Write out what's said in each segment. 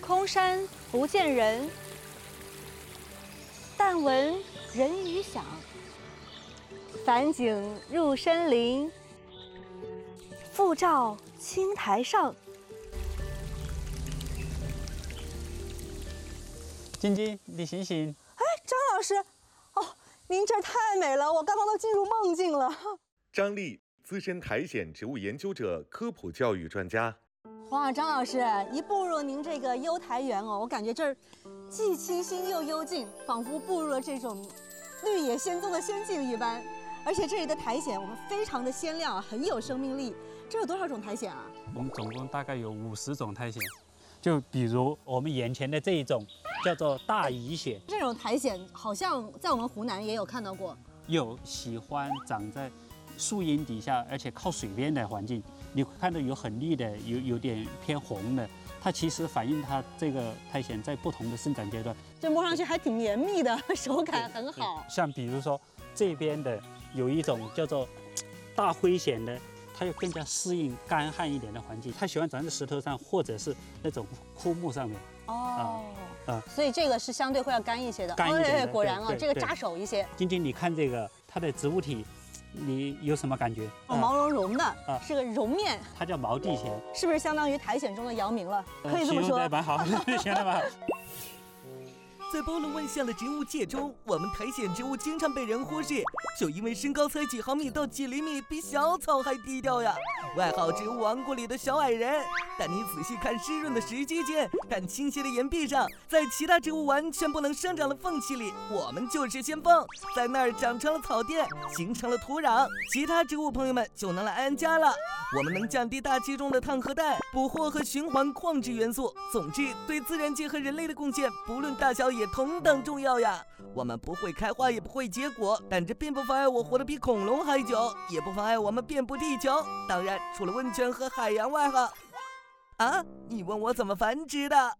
空山不见人，但闻人语响。返景入深林，复照青苔上。 晶晶，你醒醒！ 哎，张老师，哦，您这儿太美了，我刚刚都进入梦境了。 张丽，资深苔藓植物研究者、科普教育专家。 哇，张老师，一步入您这个优苔园哦，我感觉这儿既清新又幽静，仿佛步入了这种绿野仙踪的仙境一般。而且这里的苔藓我们非常的鲜亮，很有生命力。这有多少种苔藓啊？ 我们总共大概有50种苔藓，就比如我们眼前的这一种叫做大蚁藓。 这种苔藓好像在我们湖南也有看到过。 有喜欢长在树荫底下，而且靠水边的环境。你会看到有很绿的，有点偏红的，它其实反映它这个苔藓在不同的生长阶段。 这摸上去还挺绵密的，手感很好。 像比如说这边的有一种叫做大灰藓的，它又更加适应干旱一点的环境，它喜欢长在石头上或者是那种枯木上面。 所以这个是相对会要干一些的。 干一点的果然啊， 对这个扎手一些。 晶晶，你看这个它的植物体，你有什么感觉？ 毛茸茸的，是个绒面。 它叫毛地藓， 是不是相当于苔藓中的姚明了？可以这么说。 形容得蛮好，形容得蛮好。 在包罗万象的植物界中，我们苔藓植物经常被人忽视，就因为身高才几毫米到几厘米，比小草还低调呀。外号植物王国里的小矮人。但你仔细看湿润的石基间，看倾斜的岩壁上，在其他植物完全不能生长的缝隙里，我们就是先锋，在那儿长成了草甸，形成了土壤，其他植物朋友们就能来安家了。我们能降低大气中的碳和氮，捕获和循环矿质元素。总之，对自然界和人类的贡献，不论大小也同等重要呀。我们不会开花，也不会结果，但这并不妨碍我活得比恐龙还久，也不妨碍我们遍布地球。当然，除了温泉和海洋外哈。啊，你问我怎么繁殖的？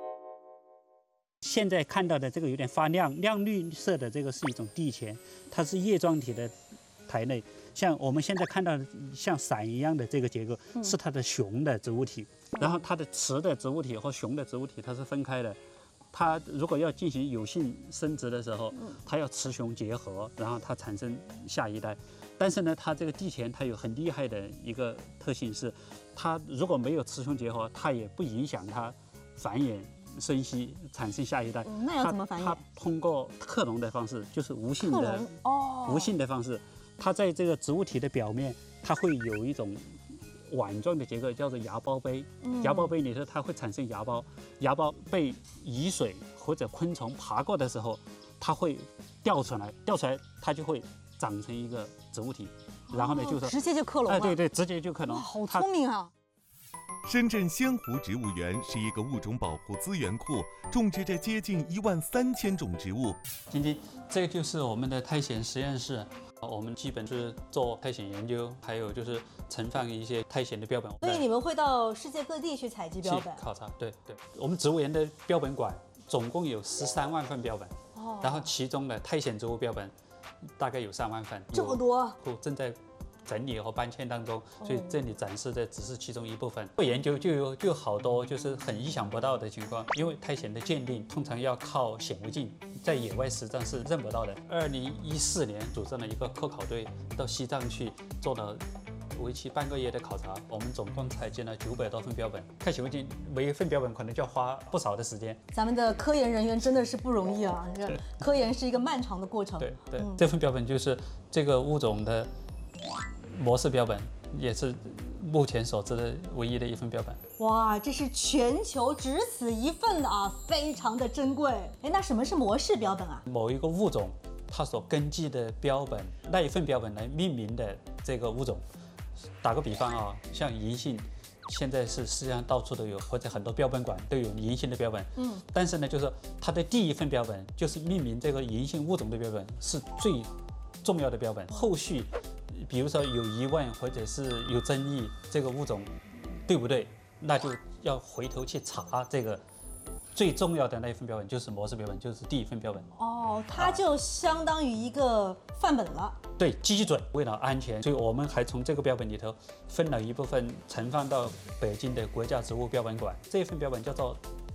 现在看到的这个有点发亮绿色的这个是一种地藓，它是叶状体的苔类。像我们现在看到的像伞一样的这个结构，是它的雄的植物体，然后它的雌的植物体和雄的植物体它是分开的。它如果要进行有性生殖的时候，它要雌雄结合，然后它产生下一代。但是呢，它这个地藓它有很厉害的一个特性是，它如果没有雌雄结合，它也不影响它繁衍生息产生下一代。 那要怎么繁衍？ 它通过克隆的方式，就是无性的方式。它在这个植物体的表面，它会有一种碗状的结构，叫做芽孢杯。芽孢杯里头它会产生芽孢，芽孢被雨水或者昆虫爬过的时候，它会掉出来它就会长成一个植物体，然后呢就是直接就克隆了。 对，直接就克隆。 好聪明啊！ 深圳仙湖植物园是一个物种保护资源库，种植着接近13000种植物。 晶晶，这就是我们的苔藓实验室。我们基本是做苔藓研究，还有就是存放一些苔藓的标本。 所以你们会到世界各地去采集标本、 考察？对，我们植物园的标本馆总共有13万份标本，然后其中的苔藓植物标本大概有3万份。 这么多？ 正在整理和搬迁当中，所以这里展示的只是其中一部分。做研究就有好多就是很意想不到的情况，因为苔藓的鉴定通常要靠显微镜，在野外实战是认不到的。2014年组织了一个科考队到西藏去做了为期半个月的考察，我们总共采集了900多份标本。看显微镜，每一份标本可能就要花不少的时间。 咱们的科研人员真的是不容易啊！科研是一个漫长的过程。 对，这份标本就是这个物种的模式标本，也是目前所知的唯一的一份标本。 哇，这是全球只此一份的啊，非常的珍贵。哎，那什么是模式标本啊？ 某一个物种它所根据的标本，那一份标本来命名的这个物种。打个比方啊，像银杏，现在是世界上到处都有，或者很多标本馆都有银杏的标本。但是呢，就是它的第一份标本，就是命名这个银杏物种的标本，是最重要的标本。后续比如说有疑问或者是有争议，这个物种对不对，那就要回头去查这个最重要的那一份标本，就是模式标本，就是第一份标本。 它就相当于一个范本了。 对，基准。为了安全，所以我们还从这个标本里头分了一部分存放到北京的国家植物标本馆。这一份标本叫做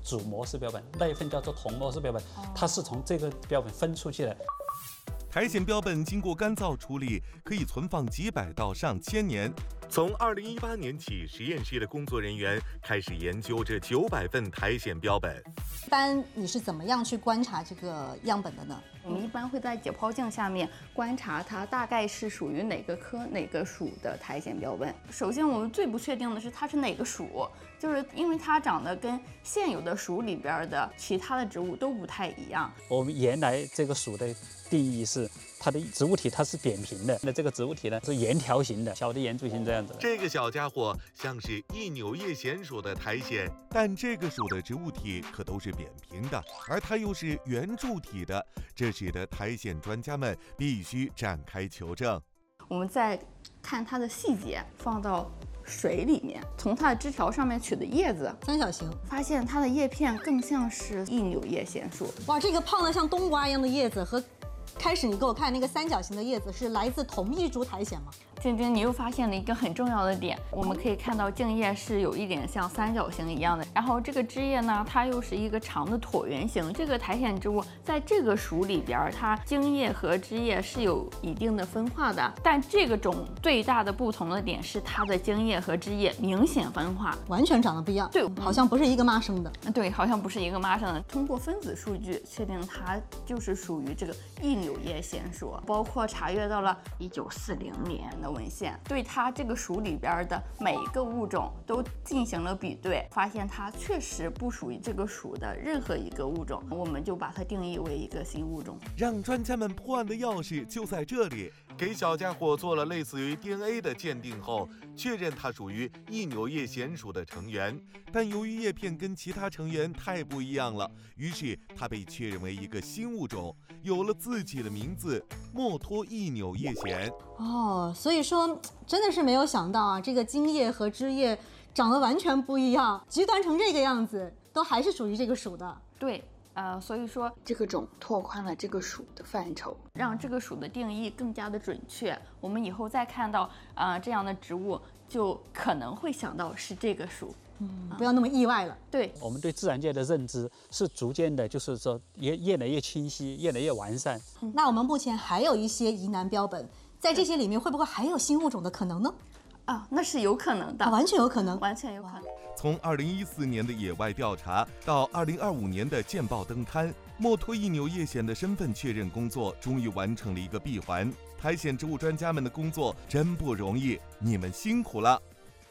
主模式标本，那一份叫做同模式标本，它是从这个标本分出去的。 苔藓标本经过干燥处理，可以存放几百到上千年。从2018年起，实验室的工作人员开始研究这900份苔藓标本。 一般你是怎么样去观察这个样本的呢？ 我们一般会在解剖镜下面观察它大概是属于哪个科哪个属的苔藓标本。首先，我们最不确定的是它是哪个属，就是因为它长得跟现有的属里边的其他的植物都不太一样。 我们原来这个属的定义是它的植物体它是扁平的，那这个植物体呢是圆条形的，小的圆柱形这样子的。 这个小家伙像是异纽叶藓属的苔藓，但这个属的植物体可都是扁平的，而它又是圆柱体的，这使得苔藓专家们必须展开求证。 我们再看它的细节，放到水里面，从它的枝条上面取的叶子， 三角形， 发现它的叶片更像是异纽叶藓属。 哇，这个胖的像冬瓜一样的叶子和开始你给我看那个三角形的叶子是来自同一株苔藓吗？ 晶晶，你又发现了一个很重要的点，我们可以看到茎叶是有一点像三角形一样的，然后这个枝叶呢，它又是一个长的椭圆形。这个苔藓植物在这个属里边，它茎叶和枝叶是有一定的分化的，但这个种最大的不同的点是它的茎叶和枝叶明显分化， 完全长得不一样。 对， 好像不是一个妈生的。 对，好像不是一个妈生的。通过分子数据确定它就是属于这个异纽叶藓属，包括查阅到了1940年的文献，对它这个属里边的每一个物种都进行了比对，发现它确实不属于这个属的任何一个物种，我们就把它定义为一个新物种。 让专家们破案的钥匙就在这里，给小家伙做了类似于 DNA 的鉴定后，确认它属于异纽叶藓属的成员，但由于叶片跟其他成员太不一样了，于是它被确认为一个新物种，有了自己的名字——墨脱异纽叶藓。 哦，所以说真的是没有想到啊，这个茎叶和枝叶长得完全不一样，极端成这个样子，都还是属于这个属的。 对。所以说这个种拓宽了这个属的范畴，让这个属的定义更加的准确。我们以后再看到这样的植物，就可能会想到是这个属。 不要那么意外了。 对， 我们对自然界的认知是逐渐的，就是说越来越清晰，越来越完善。 那我们目前还有一些疑难标本，在这些里面会不会还有新物种的可能呢？ 那是有可能的， 完全有可能， 完全有可能。 从2014年的野外调查到2025年的见报登滩，墨脱异纽叶藓的身份确认工作终于完成了一个闭环。苔藓植物专家们的工作真不容易，你们辛苦了。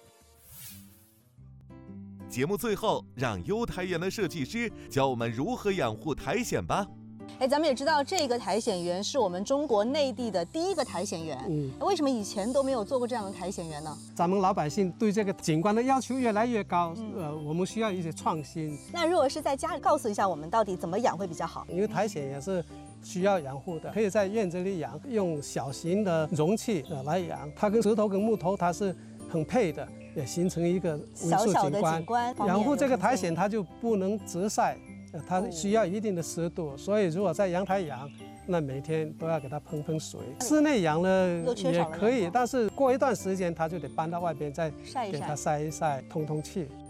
节目最后，让优苔园的设计师教我们如何养护苔藓吧。 咱们也知道这个苔藓园是我们中国内地的第一个苔藓园。为什么以前都没有做过这样的苔藓园呢？ 咱们老百姓对这个景观的要求越来越高，我们需要一些创新。 那如果是在家里，告诉一下我们到底怎么养会比较好？ 因为苔藓也是需要养护的，可以在院子里养，用小型的容器来养。它跟石头跟木头它是很配的，也形成一个微塑小的景观。养护这个苔藓，它就不能直晒。它需要一定的湿度，所以如果在阳台养，那每天都要给它喷水。室内养呢也可以，但是过一段时间它就得搬到外边再给它晒一晒，通气。